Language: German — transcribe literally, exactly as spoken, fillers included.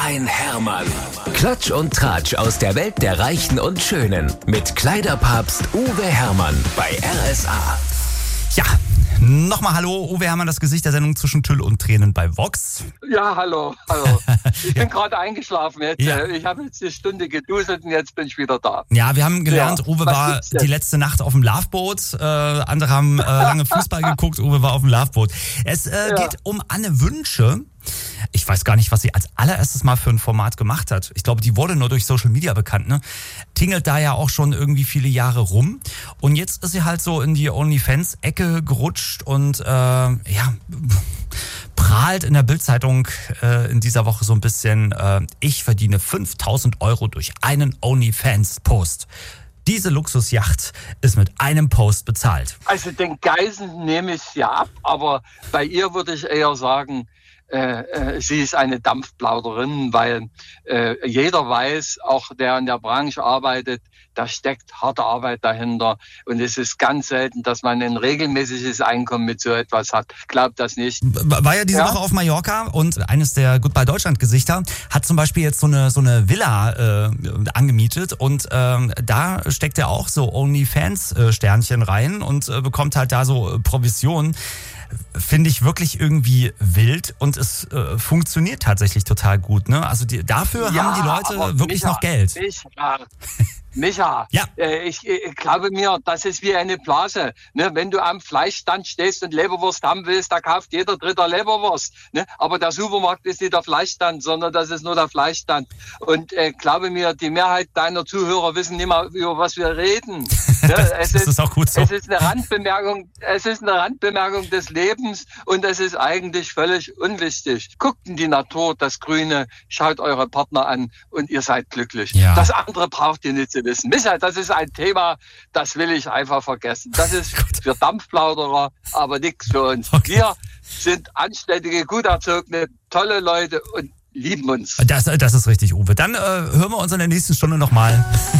ein Hermann. Klatsch und Tratsch aus der Welt der Reichen und Schönen. Mit Kleiderpapst Uwe Hermann bei R S A. Ja, nochmal hallo, Uwe Hermann, das Gesicht der Sendung zwischen Tüll und Tränen bei Vox. Ja, hallo, hallo. Ich bin gerade eingeschlafen jetzt. Ja. Ich habe jetzt eine Stunde geduselt und jetzt bin ich wieder da. Ja, wir haben gelernt, Ja, Uwe was war gibt's denn? die letzte Nacht auf dem Loveboat. Äh, andere haben äh, lange Fußball geguckt, Uwe war auf dem Loveboat. Es äh, Ja. geht um Anne Wünsche. Ich weiß gar nicht, was sie als allererstes mal für ein Format gemacht hat. Ich glaube, die wurde nur durch Social Media bekannt, ne? Tingelt da ja auch schon irgendwie viele Jahre rum. Und jetzt ist sie halt so in die OnlyFans-Ecke gerutscht und äh, ja, prahlt in der Bild-Zeitung äh, in dieser Woche so ein bisschen, äh, ich verdiene fünftausend Euro durch einen OnlyFans-Post. Diese Luxusjacht ist mit einem Post bezahlt. Also den Geisen nehme ich ja ab, aber bei ihr würde ich eher sagen, äh, äh, sie ist eine Dampfplauderin, weil äh, jeder weiß, auch der in der Branche arbeitet, da steckt harte Arbeit dahinter und es ist ganz selten, dass man ein regelmäßiges Einkommen mit so etwas hat. Glaubt das nicht. War ja diese Ja. Woche auf Mallorca und eines der Goodbye Deutschland Gesichter hat zum Beispiel jetzt so eine so eine Villa äh, angemietet und ähm, da steckt er auch so OnlyFans äh, Sternchen rein und äh, bekommt halt da so äh, Provisionen. Finde ich wirklich irgendwie wild und es äh, funktioniert tatsächlich total gut. Ne? Also die, dafür Ja, haben die Leute aber wirklich Micha, noch Geld. Micha, Micha, Ja. äh, ich, ich glaube mir, das ist wie eine Blase. Ne? Wenn du am Fleischstand stehst und Leberwurst haben willst, da kauft jeder Dritte Leberwurst. Ne? Aber der Supermarkt ist nicht der Fleischstand, sondern das ist nur der Fleischstand. Und äh, glaube mir, die Mehrheit deiner Zuhörer wissen nicht mehr, über was wir reden. Ne? Es Das ist auch gut so. Es ist eine Randbemerkung, es ist eine Randbemerkung des Lebens und es ist eigentlich völlig unwichtig. Guckt in die Natur, das Grüne, schaut eure Partner an und ihr seid glücklich. Ja. Das andere braucht ihr nicht zu wissen. Michael, das ist ein Thema, das will ich einfach vergessen. Das ist für Dampfplauderer, aber nichts für uns. Okay. Wir sind anständige, gut erzogene, tolle Leute und lieben uns. Das, das ist richtig, Uwe. Dann äh, hören wir uns in der nächsten Stunde nochmal.